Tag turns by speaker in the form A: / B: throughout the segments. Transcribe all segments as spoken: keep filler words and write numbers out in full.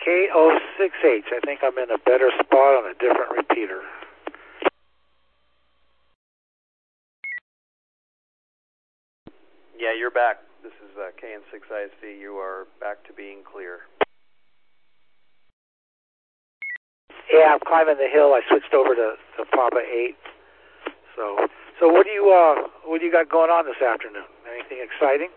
A: K O six H. I think I'm in a better spot on a different repeater.
B: Yeah, you're back. This is uh, K N six I S V. You are back to being clear.
A: Yeah, I'm climbing the hill. I switched over to, to Papa eight. So, so what do you uh, what do you got going on this afternoon? Anything exciting?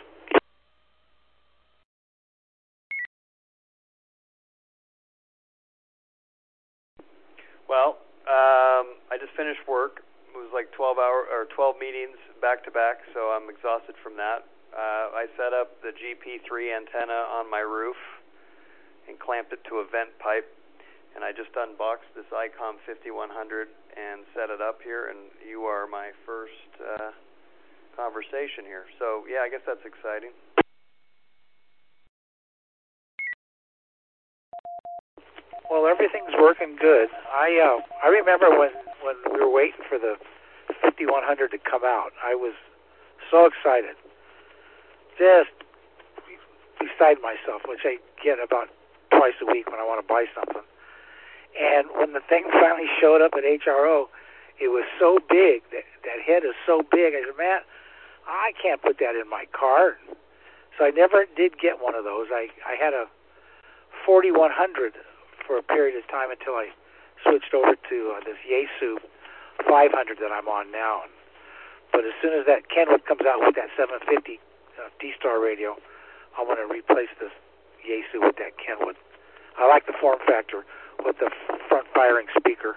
B: Well, um, I just finished work. It was like twelve hour or twelve meetings back to back, so I'm exhausted from that. Uh, I set up the G P three antenna on my roof and clamped it to a vent pipe, and I just unboxed this ICOM fifty-one hundred and set it up here, and you are my first uh, conversation here. So, yeah, I guess that's exciting.
A: Well, everything's working good. I uh, I remember when, when we were waiting for the fifty-one hundred to come out. I was so excited, just beside myself, which I get about twice a week when I want to buy something. And when the thing finally showed up at H R O, it was so big. That, that head is so big. I said, man, I can't put that in my car. So I never did get one of those. I, I had a forty-one hundred for a period of time until I switched over to uh, this Yaesu five hundred that I'm on now. But as soon as that Kenwood comes out with that seven fifty uh, D-Star radio, I want to replace this Yaesu with that Kenwood. I like the form factor with the front firing speaker.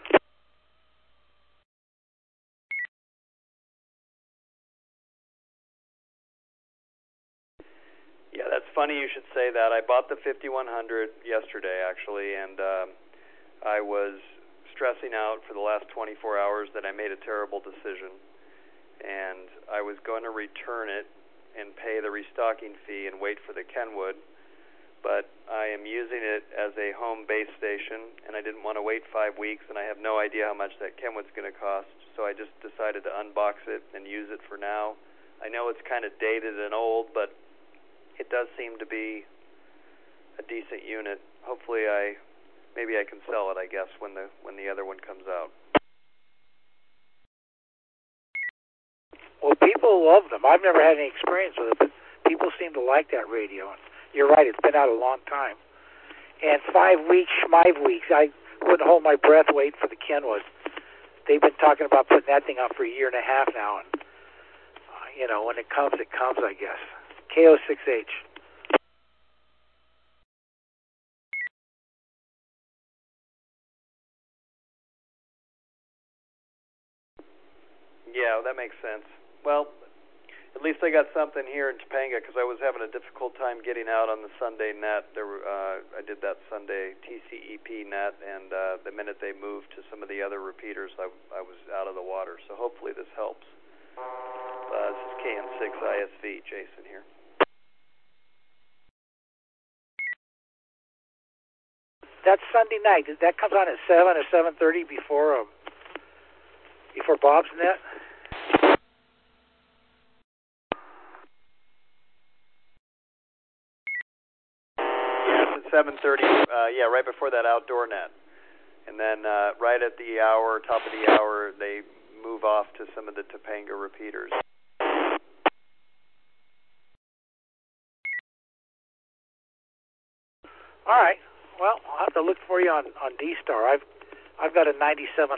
B: Yeah, that's funny you should say that. I bought the fifty-one hundred yesterday, actually, and um, I was stressing out for the last twenty-four hours that I made a terrible decision, and I was going to return it and pay the restocking fee and wait for the Kenwood, but I am using it as a home base station, and I didn't want to wait five weeks, and I have no idea how much that Kenwood's going to cost, so I just decided to unbox it and use it for now. I know it's kind of dated and old, but it does seem to be a decent unit. Hopefully I, maybe I can sell it, I guess, when the when the other one comes out.
A: Well, people love them. I've never had any experience with it, but people seem to like that radio. And you're right, it's been out a long time. And five weeks, schmive weeks, I wouldn't hold my breath waiting for the Kenwood. They've been talking about putting that thing out for a year and a half now. And, uh, you know, when it comes, it comes, I guess. K O six H.
B: Yeah, that makes sense. Well, at least I got something here in Topanga, because I was having a difficult time getting out on the Sunday net. There, were, uh, I did that Sunday T C E P net, and uh, the minute they moved to some of the other repeaters, I, I was out of the water. So hopefully this helps. Uh, this is K N six I S V, Jason here.
A: That's Sunday night. That comes on at seven or seven thirty before um, before Bob's net.
B: Yeah, it's at seven thirty. Uh, yeah, right before that outdoor net, and then uh, right at the hour, top of the hour, they move off to some of the Topanga repeaters.
A: All right. Well, I'll have to look for you on, on D-Star. I've I've got a ninety-seven